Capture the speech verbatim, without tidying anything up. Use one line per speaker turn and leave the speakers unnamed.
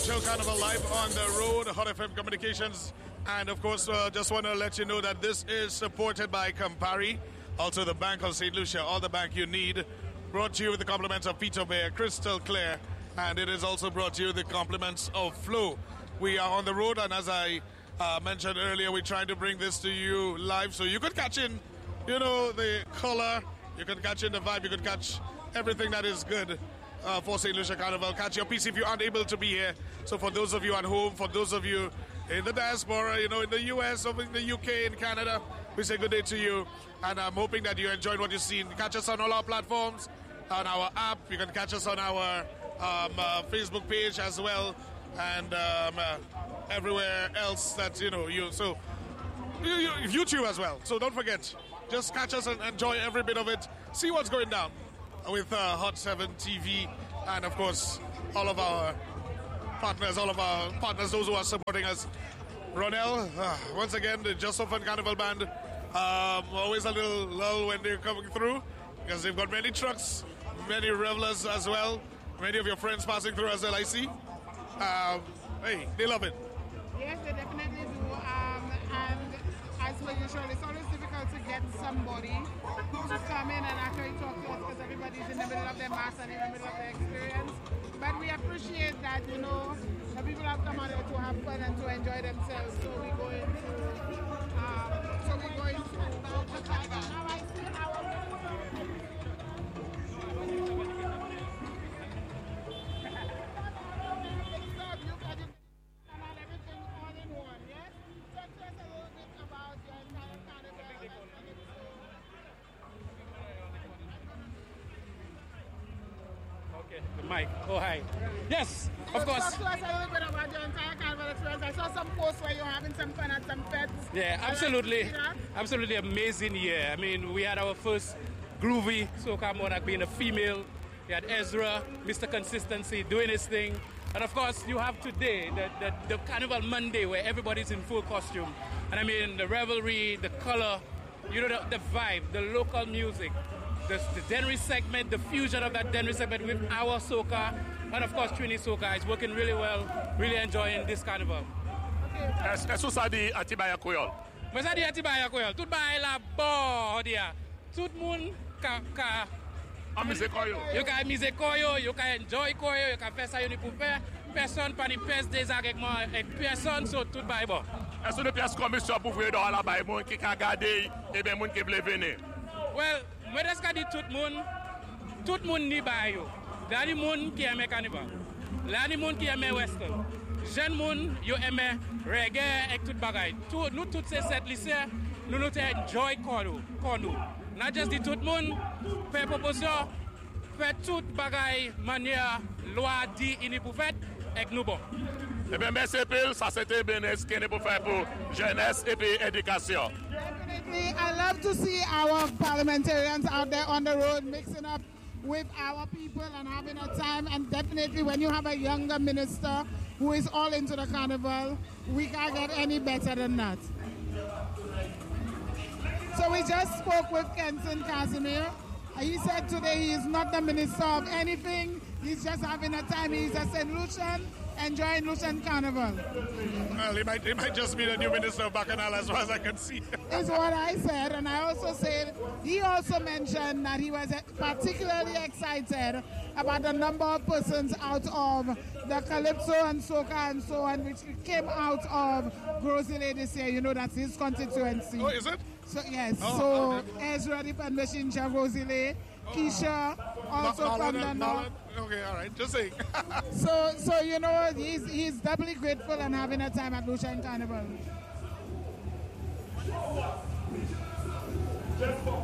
Show Carnival live on the road, Hot F M Communications. And of course, uh, just want to let you know that this is supported by Campari, also the Bank of Saint Lucia, all the bank you need. Brought to you with the compliments of Peter Bear, Crystal Clear, and it is also brought to you with the compliments of Flow. We are on the road, and as I uh, mentioned earlier, we're trying to bring this to you live so you could catch in, you know, the color, you could catch in the vibe, you could catch everything that is good uh, for Saint Lucia Carnival. Catch your piece if you aren't able to be here. So for those of you at home, for those of you in the diaspora, you know, in the U S, or in the U K, in Canada, we say good day to you. And I'm hoping that you enjoyed what you've seen. Catch us on all our platforms, on our app. You can catch us on our um, uh, Facebook page as well, and um, uh, everywhere else that, you know, you, so you, you, YouTube as well. So don't forget, just catch us and enjoy every bit of it. See what's going down with uh, Hot seven T V, and of course, all of our partners, all of our partners, those who are supporting us. Ronell, uh, once again, the Just for Fun Carnival Band, um, always a little lull when they're coming through, because they've got many trucks, many revelers as well, many of your friends passing through as well, I see. Um, hey, they love it.
Yes, they definitely do. Um, and as per usual, it's always difficult to get somebody to come in and actually talk to us, because everybody's in the middle of their mass and in the middle of their experience. But we appreciate that, you know, the people have come out here to have fun and to enjoy themselves. So we go into, um, so we go into the carnival. Now I see our
Mike, oh hi. Yes, of course.
Talk to us a little bit about your entire carnival experience. I saw some posts where you're having some fun at some feds.
Yeah, absolutely. Absolutely amazing year. I mean, we had our first groovy Soca Monarch being a female. We had Ezra, Mister Consistency, doing his thing. And of course, you have today the, the, the Carnival Monday where everybody's in full costume. And I mean, the revelry, the color, you know, the, the vibe, the local music. The, the Dennery segment, the fusion of that Dennery segment with our soca, and of course Trini Soca is working really well, really enjoying this carnival.
Est-ce que ça dit Atibaya Koyol?
Mais ça dit Atibaya Koyol. Tout bail la bon, dia. Tout monde ka ka
amuser koyo.
You can amuser koyo, you can enjoy koyo, you can faire ça yon pour faire. Personne pas ni pèse des avec moi avec personne, so tout bail bon.
Est-ce que le pièce commission pour ouvrir dans la bail monde qui ka garder et ben monde qui veut venir?
Well, moi est-ce dit tout monde, tout monde ni bail yo. Là ni monde qui aime carnival. Là ni monde qui aime western. Jeune monde yo aime reggae et tout bagay. Tout nous toutes ces sept lycées, nous nous enjoy kono, kono. Not just dit tout monde fait proposition, fait tout bagay manière loi dit ini pour faire avec nous bon.
Eh bien, merci Pile, ça c'était bien ce qu'on est pour faire pour jeunesse et puis éducation.
Definitely, I love to see our parliamentarians out there on the road mixing up with our people and having a time. And definitely when you have a younger minister who is all into the carnival, we can't get any better than that. So we just spoke with Kenton Casimir. He said today he is not the minister of anything. He's just having a time. He's a Saint Lucian, enjoying Lucian Carnival.
Well, he might, he might just be the new minister of Bacchanal as far as I can see.
Is what I said. And I also said, he also mentioned that he was particularly excited about the number of persons out of the Calypso and Soca and so on, which came out of Grosile this year. You know, that's his constituency.
Oh, is it?
So, yes.
Oh,
so,
okay.
Ezra the Pandashincha Grosile, Keisha, also
no,
from
no,
the
no,
north.
Okay, all right, just saying.
so, so you know, he's, he's doubly grateful and having a time at Lucian Carnival.